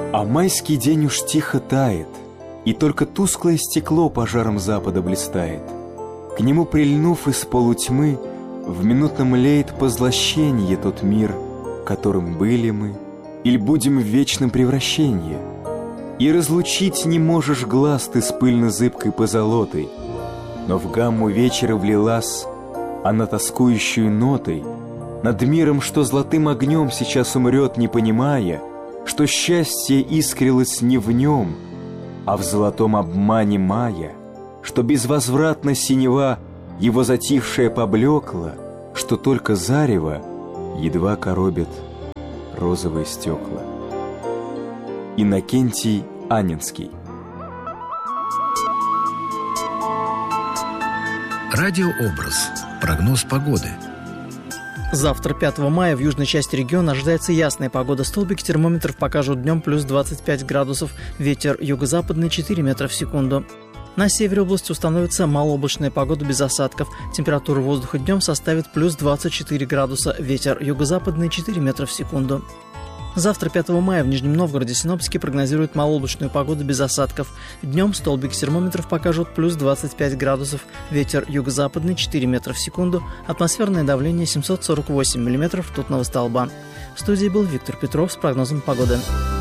А майский день уж тихо тает, и только тусклое стекло пожаром запада блистает. К нему прильнув из полутьмы, в минутном леет позлощенье тот мир, которым были мы, или будем в вечном превращении. И разлучить не можешь глаз ты с пыльно-зыбкой позолотой, но в гамму вечера влилась она тоскующую нотой над миром, что золотым огнем сейчас умрет, не понимая, что счастье искрилось не в нем, а в золотом обмане мая, что безвозвратно синева его затихшая поблекла, что только зарево едва коробят розовые стекла. Иннокентий Анненский. Радиообраз. Прогноз погоды. Завтра, 5 мая, в южной части региона ожидается ясная погода. Столбики термометров покажут днем плюс 25 градусов. Ветер юго-западный 4 метра в секунду. На севере области установится малооблачная погода без осадков. Температура воздуха днем составит плюс 24 градуса. Ветер юго-западный 4 метра в секунду. Завтра, 5 мая, в Нижнем Новгороде синоптики прогнозируют малооблачную погоду без осадков. Днем столбики термометров покажут плюс 25 градусов. Ветер юго-западный 4 метра в секунду. Атмосферное давление 748 миллиметров ртутного столба. В студии был Виктор Петров с прогнозом погоды.